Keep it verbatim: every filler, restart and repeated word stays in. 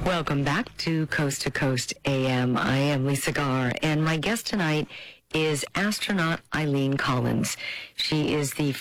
Welcome back to Coast to Coast A M. I am Lisa Garr, and my guest tonight is astronaut Eileen Collins. She is the